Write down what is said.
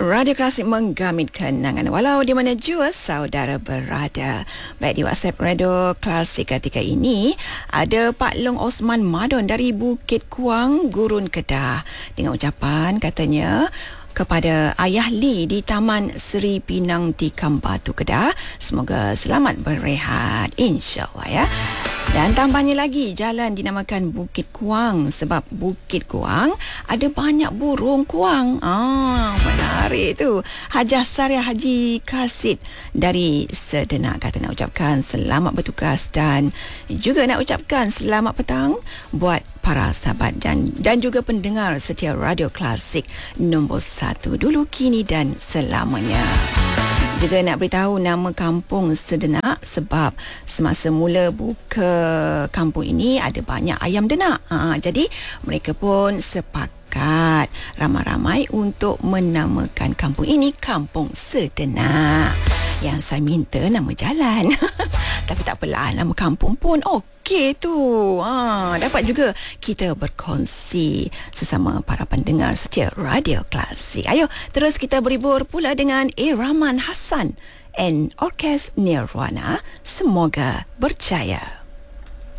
Radio Klasik menggamit kenangan walau di mana jua saudara berada. Baik, di WhatsApp Radio Klasik ketika ini ada Pak Long Osman Madon dari Bukit Kuang, Gurun, Kedah, dengan ucapan katanya kepada Ayah Lee di Taman Seri Pinang Tikam Batu, Kedah, semoga selamat berehat, insya-Allah ya. Dan tambahnya lagi, jalan dinamakan Bukit Kuang sebab Bukit Kuang ada banyak burung kuang. Menarik tu. Hajah Saria Haji Kasid dari Sedenak kata nak ucapkan selamat bertugas dan juga nak ucapkan selamat petang buat para sahabat dan juga pendengar setia Radio Klasik nombor 1 dulu, kini dan selamanya. Juga nak beritahu nama kampung Sedenak sebab semasa mula buka kampung ini ada banyak ayam denak. Jadi mereka pun sepakat ramai-ramai untuk menamakan kampung ini Kampung Sedenak. Yang saya minta nama jalan. Tapi tak apalah, nama kampung pun okey tu. Dapat juga kita berkongsi sesama para pendengar setia Radio Klasik. Ayo, terus kita berhibur pula dengan Rahman Hassan and Orkes Nirwana. Semoga berjaya.